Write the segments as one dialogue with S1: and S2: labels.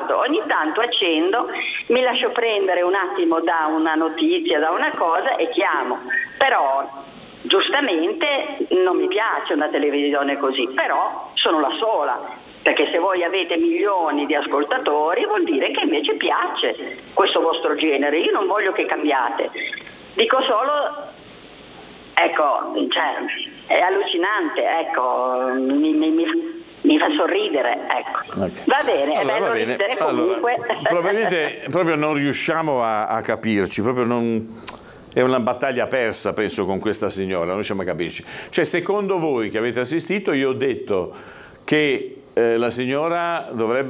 S1: fatto? Ogni tanto accendo, mi lascio prendere un attimo da una notizia, da una cosa e chiamo, però giustamente non mi piace una televisione così, però sono la sola, perché se voi avete milioni di ascoltatori vuol dire che invece piace questo vostro genere. Io non voglio che cambiate, dico solo, ecco, cioè, è allucinante, ecco, mi fa sorridere, ecco.
S2: Okay.
S1: Va bene,
S2: Allora,
S1: è bello ridere comunque.
S2: Allora, probabilmente proprio non riusciamo a capirci, proprio non... È una battaglia persa, penso, con questa signora, non riusciamo a capirci. Cioè, secondo voi che avete assistito, io ho detto che la signora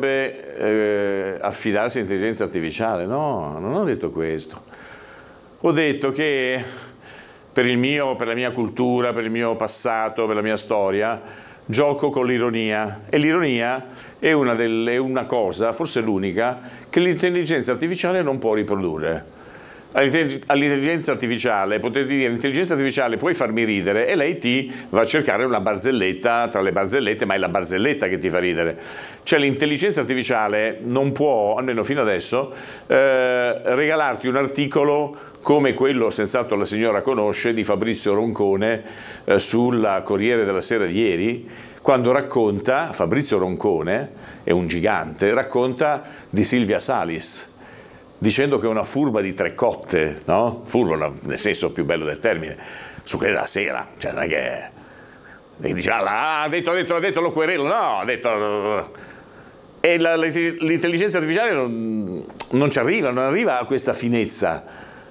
S2: dovrebbe affidarsi all'intelligenza artificiale. No, non ho detto questo. Ho detto che per la mia cultura, per il mio passato, per la mia storia, gioco con l'ironia. E l'ironia è una cosa, forse l'unica, che l'intelligenza artificiale non può riprodurre. All'intelligenza artificiale potete dire: l'intelligenza artificiale, puoi farmi ridere, e lei ti va a cercare una barzelletta tra le barzellette, ma è la barzelletta che ti fa ridere. Cioè l'intelligenza artificiale non può, almeno fino adesso, regalarti un articolo come quello, senz'altro la signora conosce, di Fabrizio Roncone sulla Corriere della Sera di ieri, quando racconta, Fabrizio Roncone è un gigante, racconta di Silvia Salis, dicendo che è una furba di tre cotte, no? Furba nel senso più bello del termine, su quella della Sera, cioè non è che dice ha detto lo querelo, no, ha detto... E l'intelligenza artificiale non ci arriva, non arriva a questa finezza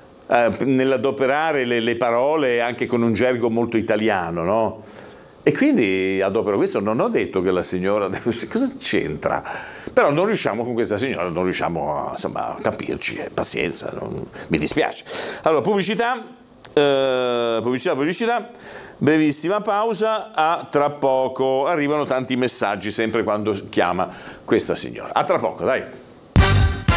S2: nell'adoperare le parole anche con un gergo molto italiano, no? E quindi adopero questo. Non ho detto che la signora cosa c'entra, però non riusciamo con questa signora, non riusciamo a capirci, pazienza, mi dispiace. Allora, pubblicità, brevissima pausa, a tra poco. Arrivano tanti messaggi sempre quando chiama questa signora. A tra poco, dai.